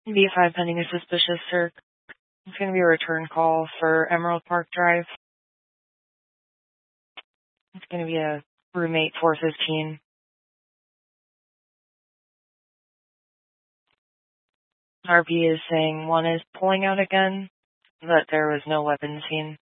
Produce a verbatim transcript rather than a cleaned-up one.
B five pending a suspicious search. It's going to be a return call for Emerald Park Drive. It's going to be a roommate four fifteen. R P is saying one is pulling out again, but there was no weapon seen.